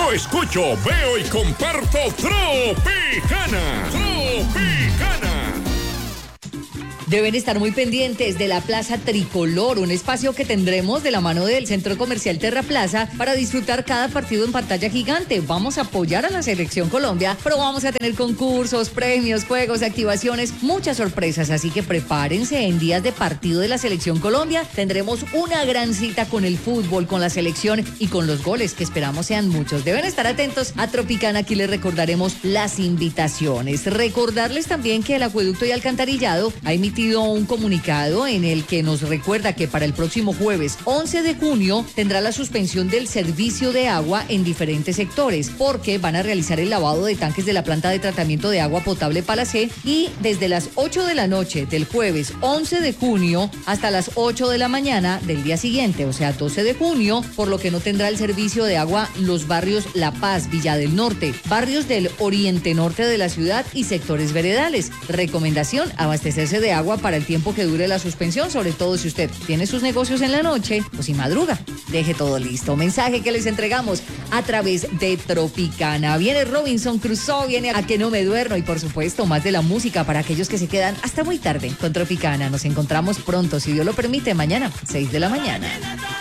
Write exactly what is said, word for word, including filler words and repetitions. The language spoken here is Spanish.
Yo escucho, veo y comparto Tropicana. Tropicana. Deben estar muy pendientes de la Plaza Tricolor, un espacio que tendremos de la mano del Centro Comercial Terra Plaza para disfrutar cada partido en pantalla gigante. Vamos a apoyar a la Selección Colombia, pero vamos a tener concursos, premios, juegos, activaciones, muchas sorpresas, así que prepárense. En días de partido de la Selección Colombia tendremos una gran cita con el fútbol, con la selección y con los goles, que esperamos sean muchos. Deben estar atentos a Tropicana, aquí les recordaremos las invitaciones. Recordarles también que el Acueducto y Alcantarillado ha emitido un comunicado en el que nos recuerda que para el próximo jueves once de junio tendrá la suspensión del servicio de agua en diferentes sectores, porque van a realizar el lavado de tanques de la planta de tratamiento de agua potable Palacé, y desde las ocho de la noche del jueves once de junio hasta las ocho de la mañana del día siguiente, o sea doce de junio, por lo que no tendrá el servicio de agua los barrios La Paz, Villa del Norte, barrios del oriente norte de la ciudad y sectores veredales. Recomendación: abastecerse de agua para el tiempo que dure la suspensión, sobre todo si usted tiene sus negocios en la noche o si madruga. Deje todo listo. Mensaje que les entregamos a través de Tropicana. Viene Robinson Crusoe, viene A Que No Me Duerno y por supuesto más de la música para aquellos que se quedan hasta muy tarde con Tropicana. Nos encontramos pronto, si Dios lo permite, mañana, seis de la mañana.